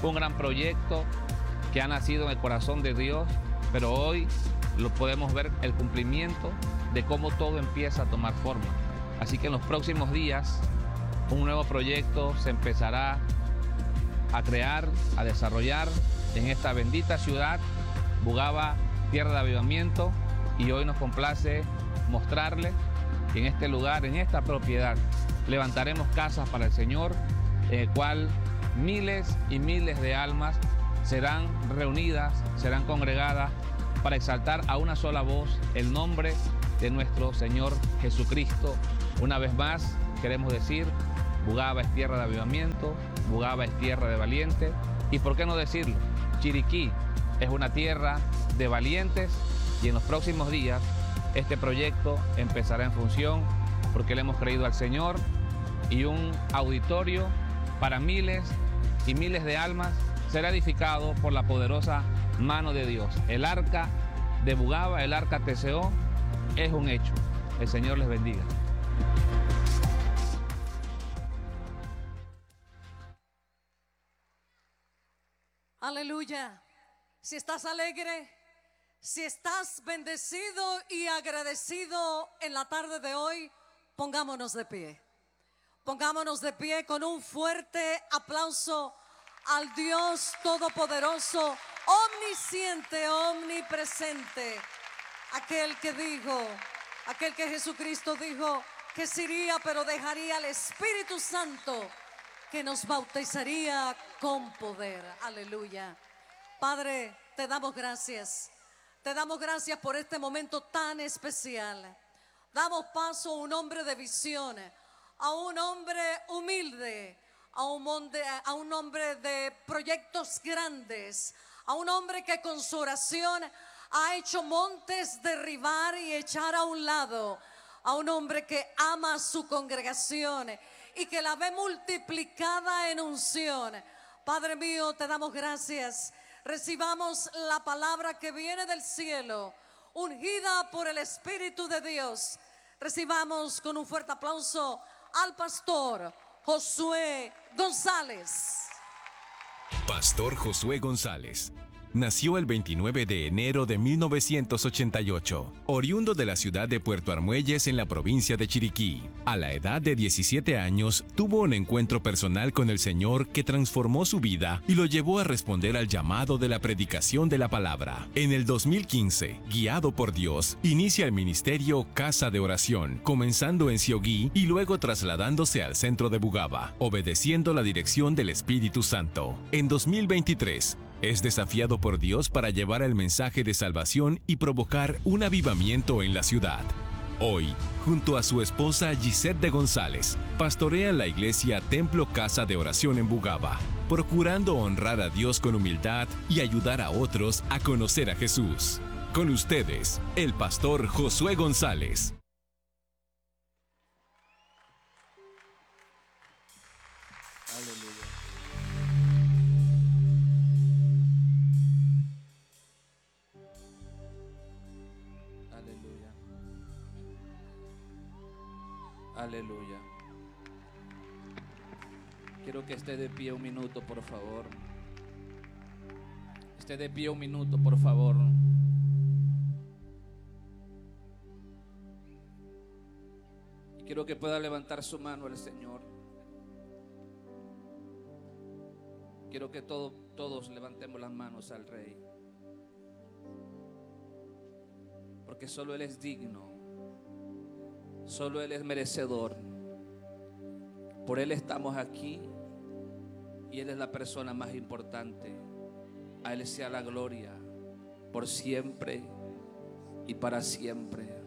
un gran proyecto que ha nacido en el corazón de Dios, pero hoy lo podemos ver el cumplimiento de cómo todo empieza a tomar forma. Así que en los próximos días un nuevo proyecto se empezará a crear, a desarrollar en esta bendita ciudad, Bugaba, tierra de avivamiento, y hoy nos complace mostrarle que en este lugar, en esta propiedad, levantaremos casas para el Señor, en el cual miles y miles de almas serán reunidas, serán congregadas para exaltar a una sola voz el nombre de nuestro Señor Jesucristo. Una vez más, queremos decir, Bugaba es tierra de avivamiento, Bugaba es tierra de valientes, y por qué no decirlo, Chiriquí es una tierra de valientes, y en los próximos días este proyecto empezará en función porque le hemos creído al Señor, y un auditorio para miles y miles de almas será edificado por la poderosa mano de Dios. El arca de Bugaba, el arca TCO, es un hecho. El Señor les bendiga. Aleluya. Si estás alegre, si estás bendecido y agradecido en la tarde de hoy, pongámonos de pie. Pongámonos de pie con un fuerte aplauso al Dios Todopoderoso, omnisciente, omnipresente. Aquel que Jesucristo dijo que se iría, pero dejaría al Espíritu Santo que nos bautizaría con poder. Aleluya. Padre, te damos gracias. Te damos gracias por este momento tan especial. Damos paso a un hombre de visión, a un hombre humilde, a un hombre de proyectos grandes, a un hombre que con su oración ha hecho montes derribar y echar a un lado, a un hombre que ama a su congregación y que la ve multiplicada en unción. Padre mío, te damos gracias. Recibamos la palabra que viene del cielo, ungida por el Espíritu de Dios. Recibamos con un fuerte aplauso al pastor Josué González. Pastor Josué González nació el 29 de enero de 1988, oriundo de la ciudad de Puerto Armuelles en la provincia de Chiriquí. A la edad de 17 años, tuvo un encuentro personal con el Señor que transformó su vida y lo llevó a responder al llamado de la predicación de la palabra. En el 2015, guiado por Dios, inicia el ministerio Casa de Oración, comenzando en Siogui y luego trasladándose al centro de Bugaba, obedeciendo la dirección del Espíritu Santo. En 2023, es desafiado por Dios para llevar el mensaje de salvación y provocar un avivamiento en la ciudad. Hoy, junto a su esposa Gisette de González, pastorean la iglesia Templo Casa de Oración en Bugaba, procurando honrar a Dios con humildad y ayudar a otros a conocer a Jesús. Con ustedes, el pastor Josué González. Aleluya. Aleluya. Quiero que esté de pie un minuto, por favor. Esté de pie un minuto, por favor. Y quiero que pueda levantar su mano al Señor. Quiero que todos levantemos las manos al Rey, porque solo Él es digno. Solo Él es merecedor. Por Él estamos aquí y Él es la persona más importante. A Él sea la gloria por siempre y para siempre.